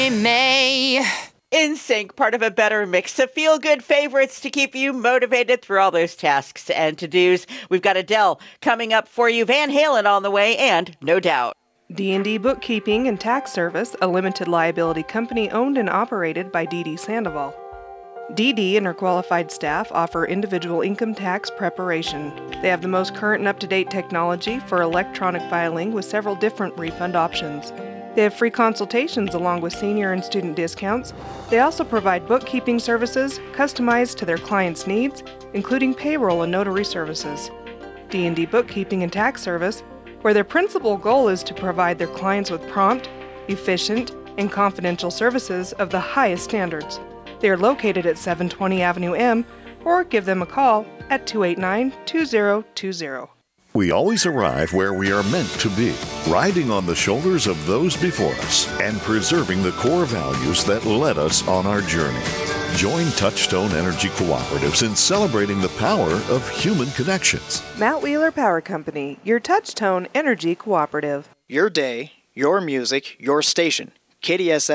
May. NSYNC, part of a better mix of feel-good favorites to keep you motivated through all those tasks and to-dos. We've got Adele coming up for you, Van Halen on the way, and No Doubt. D&D Bookkeeping and Tax Service, a limited liability company owned and operated by Dee Dee Sandoval. DD and her qualified staff offer individual income tax preparation. They have the most current and up-to-date technology for electronic filing with several different refund options. They have free consultations along with senior and student discounts. They also provide bookkeeping services customized to their clients' needs, including payroll and notary services. D&D Bookkeeping and Tax Service, where their principal goal is to provide their clients with prompt, efficient, and confidential services of the highest standards. They are located at 720 Avenue M, or give them a call at 289-2020. We always arrive where we are meant to be, riding on the shoulders of those before us and preserving the core values that led us on our journey. Join Touchstone Energy Cooperatives in celebrating the power of human connections. Matt Wheeler Power Company, your Touchstone Energy Cooperative. Your day, your music, your station. KDSS